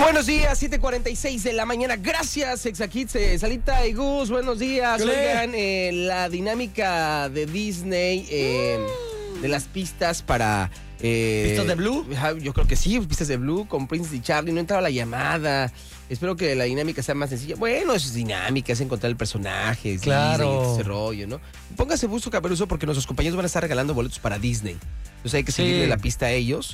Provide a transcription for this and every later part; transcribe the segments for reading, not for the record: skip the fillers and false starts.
Buenos días, 7:46 de la mañana. Gracias, Exakids, Salita y Gus. Buenos días. Oigan, la dinámica de Disney de las pistas para... ¿Pistas de Blue? Yo creo que sí, pistas de Blue con Princess y Charlie. No entraba la llamada. Espero que la dinámica sea más sencilla. Bueno, es dinámica, es encontrar el personaje. Es claro. Disney, ese rollo, ¿no? Póngase busto caperuso porque nuestros compañeros van a estar regalando boletos para Disney. Entonces hay que seguirle la pista a ellos.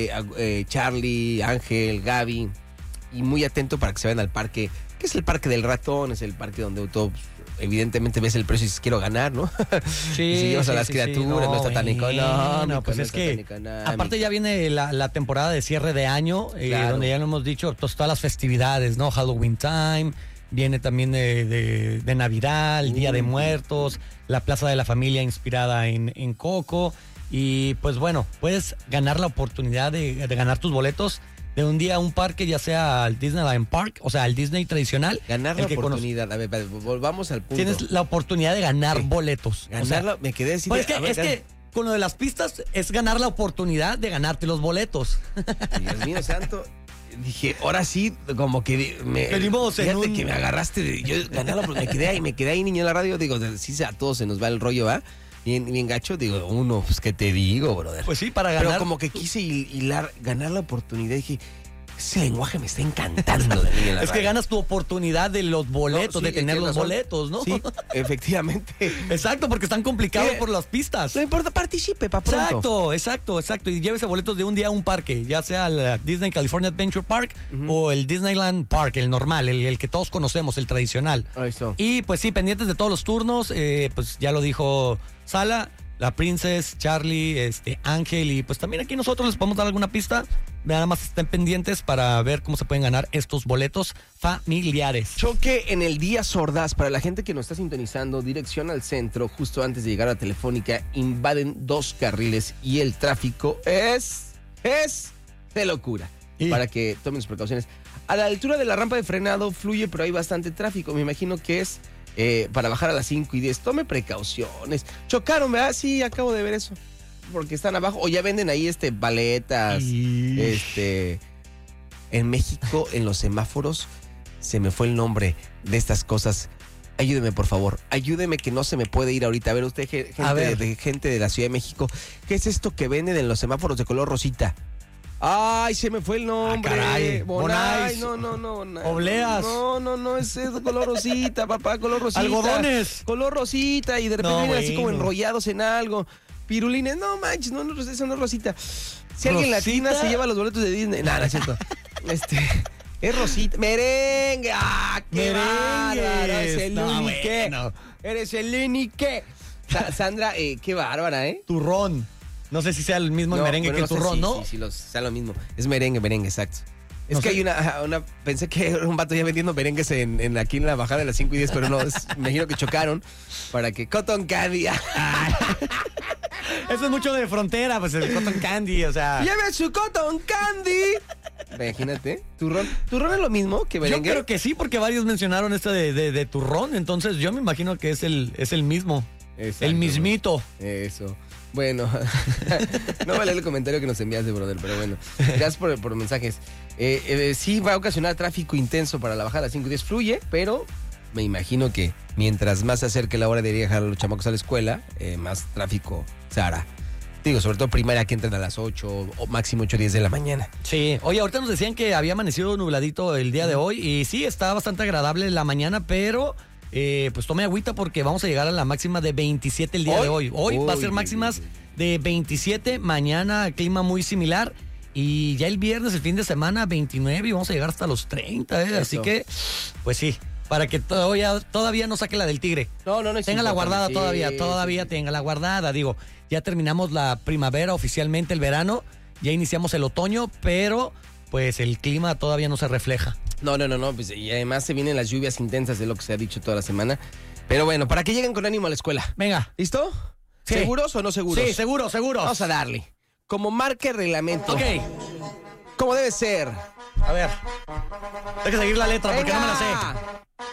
Charlie, Ángel, Gaby. Y muy atento para que se vayan al parque, que es el parque del ratón, es el parque donde todo, evidentemente ves el precio y dices quiero ganar, ¿no? Sí, y si llevas a las criaturas, no está tan económico. No, pues es que aparte ya viene la temporada de cierre de año, claro. Donde ya lo hemos dicho, pues, todas las festividades, ¿no? Halloween time, viene también de Navidad, el Día de Muertos, la Plaza de la Familia inspirada en Coco. Y pues bueno, puedes ganar la oportunidad de ganar tus boletos de un día a un parque, ya sea al Disneyland Park, o sea, al Disney tradicional. Ganar la oportunidad. A ver, volvamos al punto. Tienes la oportunidad de ganar boletos. Ganarlo, me quedé así. Pues es que con lo de las pistas es ganar la oportunidad de ganarte los boletos. Dios mío santo. Dije, ahora sí, como que fíjate que me agarraste. Yo ganarlo, me quedé ahí, niño, en la radio. Digo, sí, a todos se nos va el rollo, ¿va? Bien gacho, digo, pues ¿qué te digo, brother? Pues sí, para ganar. Pero como que quise ganar la oportunidad, dije, ese lenguaje me está encantando de niño en la Es radio. que ganas tu oportunidad de los boletos, de tener los boletos, ¿no? Sí, efectivamente. Exacto, porque están complicados por las pistas. No importa, participe, para pronto. Exacto. Y llévese boletos de un día a un parque, ya sea el Disney California Adventure Park o el Disneyland Park, el normal, el que todos conocemos, el tradicional. Eso. Y pues sí, pendientes de todos los turnos, pues ya lo dijo Sala, la Princess, Charlie, Ángel, y pues también aquí nosotros les podemos dar alguna pista. Nada más estén pendientes para ver cómo se pueden ganar estos boletos familiares. Choque en el Díaz Ordaz. Para la gente que nos está sintonizando, dirección al centro, justo antes de llegar a Telefónica, invaden 2 carriles y el tráfico es de locura. Para que tomen sus precauciones. A la altura de la rampa de frenado fluye, pero hay bastante tráfico. Me imagino que es para bajar a las 5:10. Tome precauciones. Chocaron, ¿verdad? Sí, acabo de ver eso. Porque están abajo. O ya venden ahí paletas. En México, en los semáforos, se me fue el nombre de estas cosas. Ayúdeme, por favor. Ayúdeme, que no se me puede ir ahorita. A ver, usted, gente de la Ciudad de México, ¿qué es esto que venden en los semáforos de color rosita? Ay, se me fue el nombre. Caray. Bonais. No. Obleas. No, es color rosita, papá, color rosita. Algodones. Color rosita y de repente vienen así como enrollados en algo. Pirulines, no manches, eso no es rosita. Si alguien latina se lleva los boletos de Disney. No es cierto. Es rosita. Merengue. ¡Qué bárbaro! Eres el único. Sandra, qué bárbara, ¿eh? Turrón. No sé si sea el mismo merengue que el turrón, ¿no? Sí, sea lo mismo. Es merengue, exacto. Es que hay una... Pensé que era un vato ya vendiendo merengues aquí en la bajada de las 5:10, pero no, me imagino que chocaron para que Cotton Candy... Eso es mucho de frontera, pues el Cotton Candy, o sea... ¡Lleve su Cotton Candy! Imagínate, ¿turrón es lo mismo que merengue? Yo creo que sí, porque varios mencionaron de turrón, entonces yo me imagino que es el mismo. Exacto, el mismito. Eso. Bueno, no vale el comentario que nos enviaste, brother, pero bueno, gracias por mensajes. Sí va a ocasionar tráfico intenso para la bajada 5:10, fluye, pero me imagino que mientras más se acerque la hora de ir a dejar a los chamacos a la escuela, más tráfico se hará. Digo, sobre todo primaria que entran a las 8 o máximo 8:10 de la mañana. Sí, oye, ahorita nos decían que había amanecido nubladito el día de hoy y sí, está bastante agradable la mañana, pero... pues tome agüita porque vamos a llegar a la máxima de 27 el día de hoy. Hoy va a ser máximas de 27, mañana clima muy similar y ya el viernes, el fin de semana, 29 y vamos a llegar hasta los 30, así que, pues sí, para que todavía no saque la del tigre. No. Tenga la guardada todavía tenga la guardada, digo, ya terminamos la primavera oficialmente, el verano, ya iniciamos el otoño, pero pues el clima todavía no se refleja. No, pues, y además se vienen las lluvias intensas de lo que se ha dicho toda la semana. Pero bueno, para que lleguen con ánimo a la escuela. Venga. ¿Listo? Sí. ¿Seguros o no seguros? Sí, seguros. Vamos a darle. Como marca el reglamento. Ok. Como debe ser. A ver. Hay que seguir la letra porque no me la sé.